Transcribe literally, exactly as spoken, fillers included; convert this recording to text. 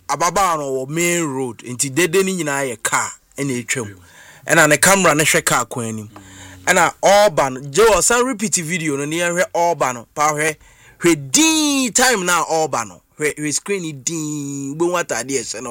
ababa no main road nti dede ni nyina ye car ena etwam ena ne camera ne hwe car kwan anim ena urban je o san repeat video no ne hwe urban pa hwe hwe din time na urban no hwe screen din gbo watade e se